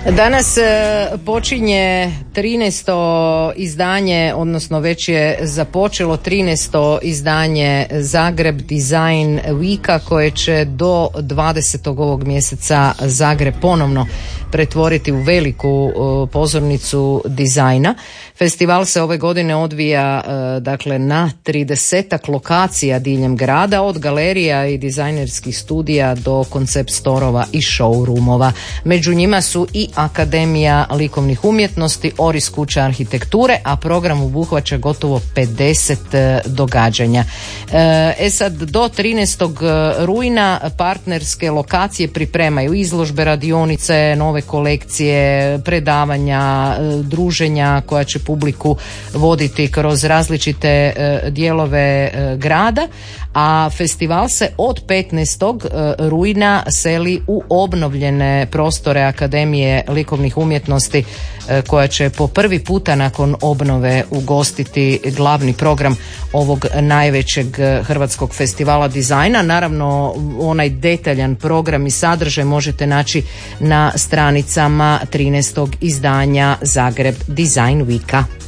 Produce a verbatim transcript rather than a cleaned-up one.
Danas počinje trinaesto izdanje, odnosno već je započelo trinaesto izdanje Zagreb Design Weeka koje će do dvadesetog ovog mjeseca Zagreb ponovno pretvoriti u veliku pozornicu dizajna. Festival se ove godine odvija dakle na tridesetak lokacija diljem grada, od galerija i dizajnerskih studija do koncept storova i showroomova. Među njima su i Akademija likovnih umjetnosti, Oris kuća arhitekture, a program obuhvaća gotovo pedeset događanja. E sad, do trinaestog rujna partnerske lokacije pripremaju izložbe, radionice, nove kolekcije, predavanja, druženja koja će publiku voditi kroz različite dijelove grada, a festival se od petnaestog rujna seli u obnovljene prostore Akademije likovnih umjetnosti koja će po prvi puta nakon obnove ugostiti glavni program ovog najvećeg hrvatskog festivala dizajna. Naravno, onaj detaljan program i sadržaj možete naći na stranicama trinaestog izdanja Zagreb Design Weeka.